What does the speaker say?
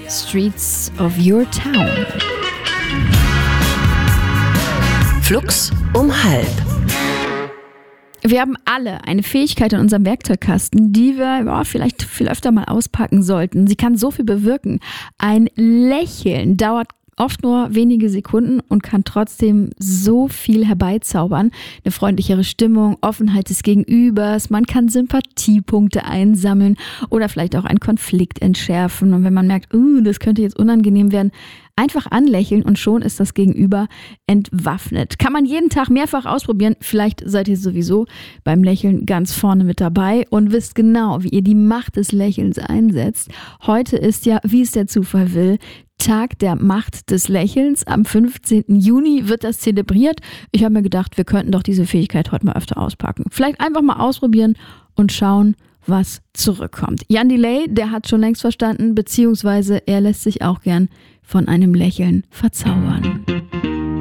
Streets of Your Town. Flux um 12:30. Wir haben alle eine Fähigkeit in unserem Werkzeugkasten, die wir vielleicht viel öfter mal auspacken sollten. Sie kann so viel bewirken. Ein Lächeln dauert oft nur wenige Sekunden und kann trotzdem so viel herbeizaubern. Eine freundlichere Stimmung, Offenheit des Gegenübers, man kann Sympathiepunkte einsammeln oder vielleicht auch einen Konflikt entschärfen. Und wenn man merkt, das könnte jetzt unangenehm werden, einfach anlächeln und schon ist das Gegenüber entwaffnet. Kann man jeden Tag mehrfach ausprobieren. Vielleicht seid ihr sowieso beim Lächeln ganz vorne mit dabei und wisst genau, wie ihr die Macht des Lächelns einsetzt. Heute ist ja, wie es der Zufall will, Tag der Macht des Lächelns. Am 15. Juni wird das zelebriert. Ich habe mir gedacht, wir könnten doch diese Fähigkeit heute mal öfter auspacken. Vielleicht einfach mal ausprobieren und schauen, was zurückkommt. Jan Delay, der hat schon längst verstanden, beziehungsweise er lässt sich auch gern von einem Lächeln verzaubern.